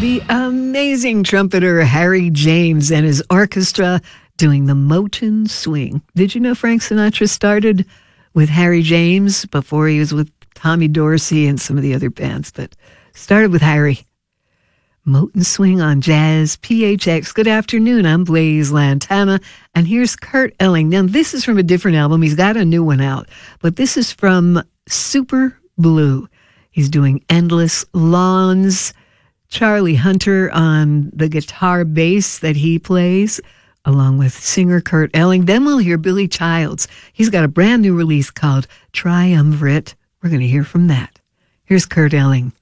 The amazing trumpeter Harry James and his orchestra doing the Motown Swing. Did you know Frank Sinatra started with Harry James before he was with Tommy Dorsey and some of the other bands, but started with Harry. Motown Swing on Jazz PHX. Good afternoon. I'm Blaze Lantana, and here's Kurt Elling. Now, this is from a different album. He's got a new one out, but this is from Super Blue. He's doing Endless Lawns. Charlie Hunter on the guitar bass that he plays, along with singer Kurt Elling. Then we'll hear Billy Childs. He's got a brand new release called Triumvirate. We're going to hear from that. Here's Kurt Elling.